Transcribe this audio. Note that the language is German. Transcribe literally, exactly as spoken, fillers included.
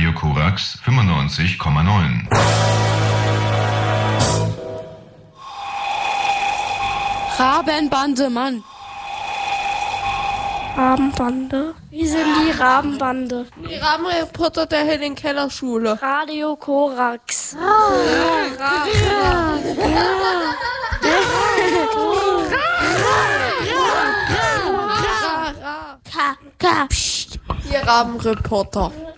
Radio Korax fünfundneunzig Komma neun. Rabenbande, Mann. Rabenbande? Wie sind die Rabenbande? Die Rabenreporter der Helen Keller Schule. Radio Korax. Die Rabenreporter.